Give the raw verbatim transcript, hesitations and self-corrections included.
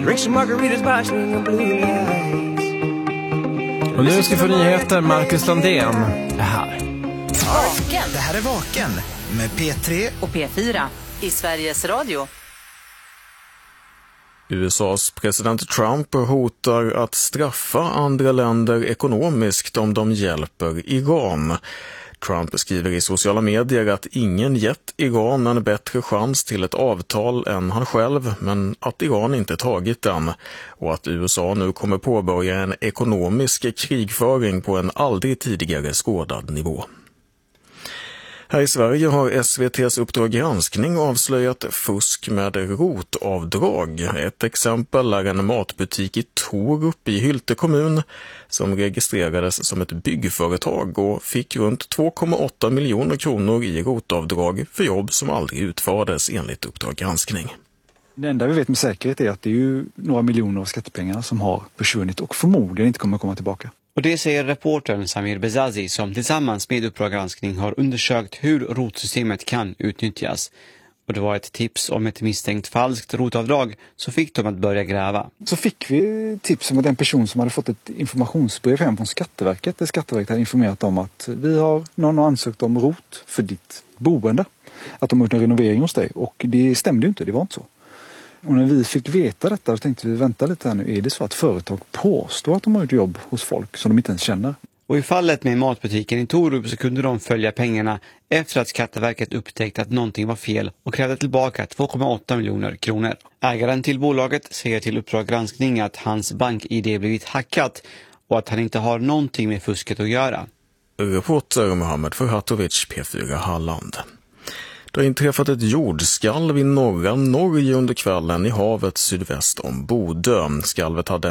Drink some margaritas by swinging blue lights. Och nu ska vi få nyheter. Marcus Landén är här. Vaken. Det här är Vaken med P tre Och P fyra i Sveriges Radio. U S A:s president Trump hotar att straffa andra länder ekonomiskt om de hjälper Iran. Trump skriver i sociala medier att ingen gett Iran en bättre chans till ett avtal än han själv, men att Iran inte tagit den, och att U S A nu kommer påbörja en ekonomisk krigföring på en aldrig tidigare skådad nivå. Här i Sverige har S V T:s Uppdrag granskning avslöjat fusk med rotavdrag. Ett exempel är en matbutik i Torup i Hylte kommun som registrerades som ett byggföretag och fick runt två komma åtta miljoner kronor i rotavdrag för jobb som aldrig utfördes enligt Uppdrag granskning. Det enda vi vet med säkerhet är att det är ju några miljoner av skattepengarna som har försvunnit och förmodligen inte kommer att komma tillbaka. Och det säger reportern Samir Bezazi som tillsammans med Uppdrag granskning har undersökt hur rotsystemet kan utnyttjas. Och det var ett tips om ett misstänkt falskt rotavdrag, så fick de att börja gräva. Så fick vi tips om att en person som hade fått ett informationsbrev hem från Skatteverket, där Skatteverket hade informerat om att vi har någon har ansökt om rot för ditt boende. Att de har gjort en renovering hos dig, och det stämde ju inte, det var inte så. Och när vi fick veta detta, då tänkte vi, vänta lite här nu, är det så att företag påstår att de har gjort jobb hos folk som de inte ens känner? Och i fallet med matbutiken i Torup så kunde de följa pengarna efter att Skatteverket upptäckte att någonting var fel och krävde tillbaka två komma åtta miljoner kronor. Ägaren till bolaget säger till Uppdrag granskning att hans bank-I D blivit hackat och att han inte har någonting med fusket att göra. Reporter Mohammed Ferhatovic, P fyra Halland. Det har inträffat ett jordskalv i norra Norge under kvällen i havet sydväst om Bodö. Skalvet hade